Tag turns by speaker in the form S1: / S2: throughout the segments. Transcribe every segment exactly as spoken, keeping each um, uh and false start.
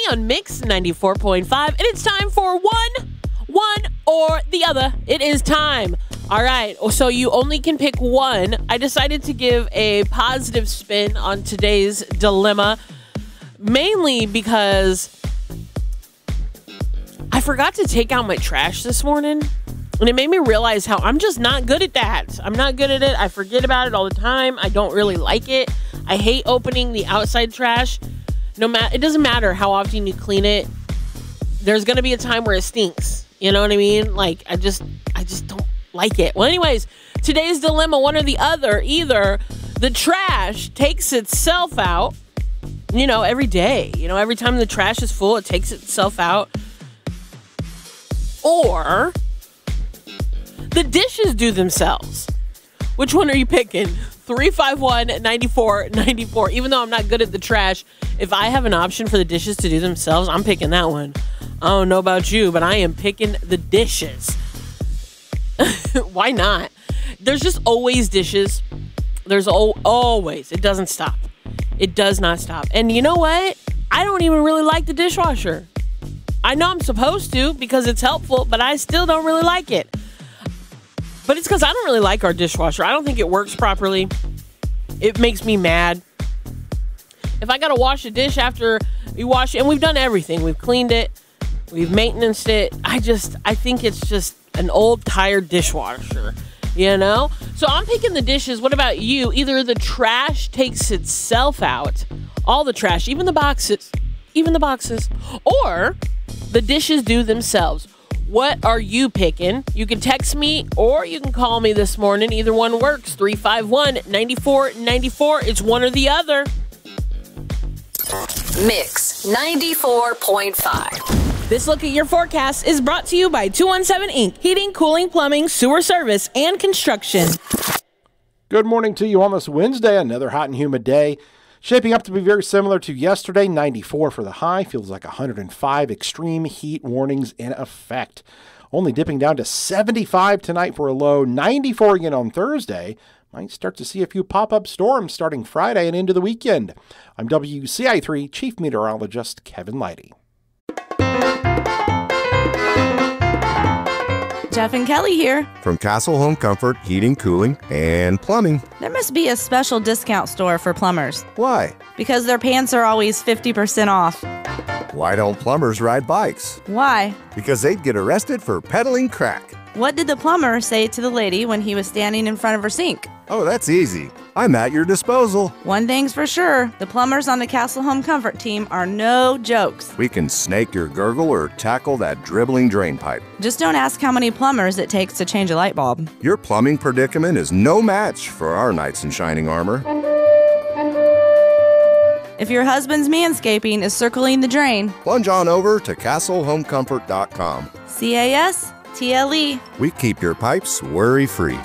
S1: on Mix ninety-four point five, and it's time for one, one or the other. It is time. All right, so you only can pick one. I decided to give a positive spin on today's dilemma, mainly because I forgot to take out my trash this morning, and it made me realize how I'm just not good at that. I'm not good at it. I forget about it all the time. I don't really like it. I hate opening the outside trash. No matter, it doesn't matter how often you clean it. There's gonna be a time where it stinks. You know what I mean? Like I just, I just don't like it. Well, anyways, today's dilemma: one or the other. Either the trash takes itself out. You know, every day. You know, every time the trash is full, it takes itself out. Or the dishes do themselves. Which one are you picking? three five one, nine four nine four. Even though I'm not good at the trash, if I have an option for the dishes to do themselves, I'm picking that one. I don't know about you, but I am picking the dishes. Why not? There's just always dishes. There's al- always. It doesn't stop. It does not stop. And you know what? I don't even really like the dishwasher. I know I'm supposed to because it's helpful, but I still don't really like it. But it's because I don't really like our dishwasher. I don't think it works properly. It makes me mad. If I got to wash a dish after we wash it, and we've done everything. We've cleaned it. We've maintenanced it. I just, I think it's just an old, tired dishwasher, you know? So I'm picking the dishes. What about you? Either the trash takes itself out, all the trash, even the boxes, even the boxes, or the dishes do themselves. What are you picking? You can text me or you can call me this morning. Either one works. three five one, nine four nine four. It's one or the other.
S2: Mix ninety-four point five.
S1: This look at your forecast is brought to you by two one seven Incorporated. Heating, cooling, plumbing, sewer service, and construction.
S3: Good morning to you on this Wednesday. Another hot and humid day. Shaping up to be very similar to yesterday. ninety-four for the high. Feels like one hundred five. Extreme heat warnings in effect. Only dipping down to seventy-five tonight for a low. ninety-four again on Thursday. Might start to see a few pop-up storms starting Friday and into the weekend. I'm W C I three Chief Meteorologist Kevin Leidy.
S4: Jeff and Kelly here.
S5: From Castle Home Comfort, Heating, Cooling, and Plumbing.
S4: There must be a special discount store for plumbers.
S5: Why?
S4: Because their pants are always fifty percent off.
S5: Why don't plumbers ride bikes?
S4: Why?
S5: Because they'd get arrested for peddling crack.
S4: What did the plumber say to the lady when he was standing in front of her sink?
S5: Oh, that's easy. I'm at your disposal.
S4: One thing's for sure, the plumbers on the Castle Home Comfort team are no jokes.
S5: We can snake your gurgle or tackle that dribbling drain pipe.
S4: Just don't ask how many plumbers it takes to change a light bulb.
S5: Your plumbing predicament is no match for our knights in shining armor.
S4: If your husband's manscaping is circling the drain,
S5: plunge on over to castle home comfort dot com.
S4: C A S T L E.
S5: We keep your pipes worry-free.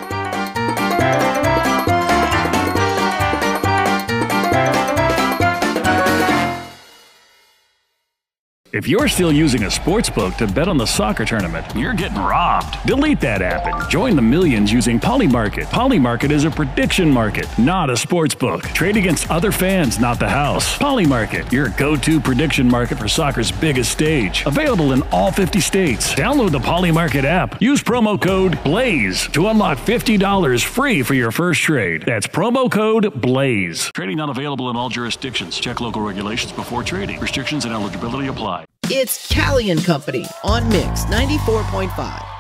S6: If you're still using a sportsbook to bet on the soccer tournament, you're getting robbed. Delete that app and join the millions using Polymarket. Polymarket is a prediction market, not a sportsbook. Trade against other fans, not the house. Polymarket, your go-to prediction market for soccer's biggest stage. Available in all fifty states. Download the Polymarket app. Use promo code BLAZE to unlock fifty dollars free for your first trade. That's promo code BLAZE. Trading not available in all jurisdictions. Check local regulations before trading. Restrictions and eligibility apply.
S7: It's Callie and Company on Mix ninety-four point five.